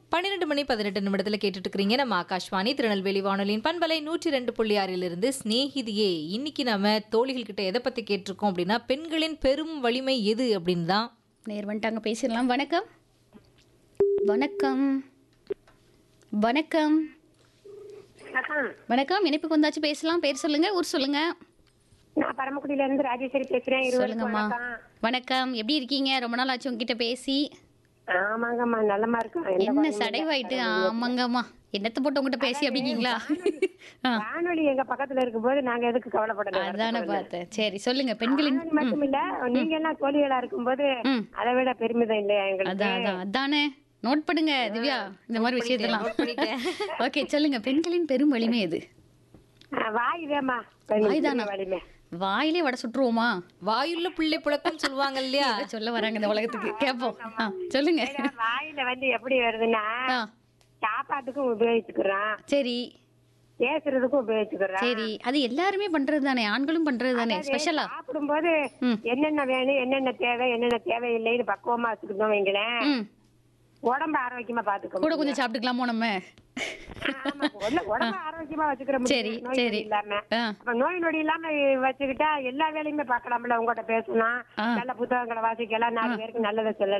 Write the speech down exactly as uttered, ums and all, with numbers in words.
பன்னிரண்டு மணி பதினெட்டு நிமிடத்துல கேட்டுட்டு இருக்கிறீங்க நம்ம ஆகாஷ்வாணி திருநெல்வேலி வானொலியின் பண்பலை நூற்றி ரெண்டு புள்ளி ஆறிலிருந்து ஸ்நேகிதியே. இன்னைக்கு நம்ம தோழிகள் கிட்ட எதை பத்தி கேட்டிருக்கோம் அப்படின்னா பெண்களின் பெரும் வலிமை எது அப்படின்னு தான். நேர் வந்துட்டாங்க, பேசிடலாம். வணக்கம் வணக்கம் வணக்கம் வணக்கம். இணைப்புக்கு வந்தாச்சு, பேசலாம். பேர் சொல்லுங்க, ஊர் சொல்லுங்க. நான் பரமக்குடியில இருந்து ராஜேஸ்வரி பேசுறேன். இருவருக்கும் சொல்லுங்கம்மா. வணக்கம். வணக்கம், எப்படி இருக்கீங்க? ரொம்ப நாள் ஆச்சு உங்ககிட்ட பேசி. ஆமாங்கம்மா, நல்லமா இருக்கும். எந்த என்ன குறையும் இல்ல. சடைவாயிட்டு? ஆமாங்கம்மா, என்னத்தை போட்டு உங்ககிட்ட பேசி அப்படிங்கீங்களா? ஆ, வானொலி எங்க பக்கத்துல இருக்கும்போது நாங்க எதுக்கு கவலைப்படணும்? அதானே பார்த்தேன். சரி, சொல்லுங்க. பெண்களின் வானொலி மட்டும் இல்ல, நீங்க எல்லாம் தோழிகளா இருக்கும்போது ம். அதை விட பெருமிதம் இல்லையா அதான் எங்களுக்கு? அதான் அதானே. நோட் பண்ணுங்க திவ்யா, இந்த மாதிரி விஷயத்தெல்லாம். note பண்ணிட்டேன். ஓகே, சொல்லுங்க. பெண்களின் பெரும் வலிமை எது? ஆ, வாயுவேம்மா வாய்தானா? வலிமை. வாயிலே வடை சுட்டுருவோமா? வாயுள்ள பிள்ளை புழக்கம் சொல்லுவாங்க இல்லையா? இதை சொல்ல வராங்க இந்த உலகத்துக்கு. கேட்போம். ஆ, சொல்லுங்க. ஏன்னா, வாயில வந்து எப்படி வருதுன்னா ஆ, சாப்பாட்டுக்கும் உபயோகிச்சுக்கிறோம், சரி பேசுறதுக்கும் உபயோகிச்சுக்கிறோம். சரி. அது எல்லாருமே பண்றது தானே, ஆண்களும் பண்றது தானே. ஸ்பெஷலா சாப்பிடும்போது ம். என்னென்ன வேணும், என்னென்ன தேவை, என்னென்ன தேவையில்லைன்னு பக்குவமா வச்சுக்கிட்டோம் வைங்களேன், ம் உடம்ப ஆரோக்கியமா பாத்துக்க கூட முடியும். கொஞ்சம் சாப்பிட்டுக்கலாமோ நம்ம? ஆமா, உடம்ப உடம்ப ஆரோக்கியமா வச்சுக்கிற சரி, முடியும், நோய் சரி. நொடி இல்லாம. ஆ, அப்ப நோய் நொடி இல்லாம வச்சுக்கிட்டா எல்லா வேலையுமே பார்க்கலாம்ல. உங்ககிட்ட பேசலாம், ஆ. நல்ல புத்தகங்களை வாசிக்கலாம், நாலு பேருக்கு நல்லதை சொல்லலாம்.